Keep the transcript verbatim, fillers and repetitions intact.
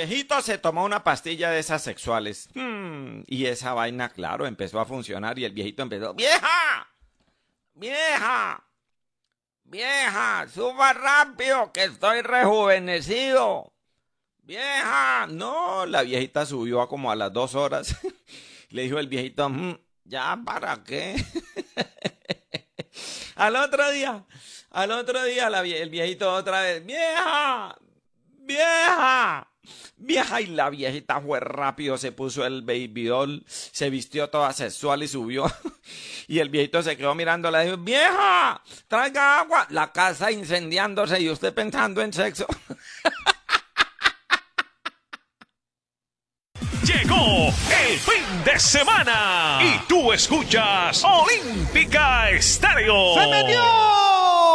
viejito se tomó una pastilla de esas sexuales. Hmm, y esa vaina, claro, empezó a funcionar y el viejito empezó, ¡vieja! ¡Vieja! ¡Vieja! ¡Suba rápido que estoy rejuvenecido! ¡Vieja! No, la viejita subió a como a las dos horas. Le dijo el viejito, mmm, ¿ya para qué? Al otro día, al otro día la, el viejito otra vez, ¡vieja! ¡Vieja! Vieja, y la viejita fue rápido, se puso el baby doll, se vistió toda sexual y subió. Y el viejito se quedó mirándola y dijo, ¡vieja! ¡Traiga agua! La casa incendiándose y usted pensando en sexo. Llegó el fin de semana y tú escuchas Olímpica Estéreo. ¡Se metió!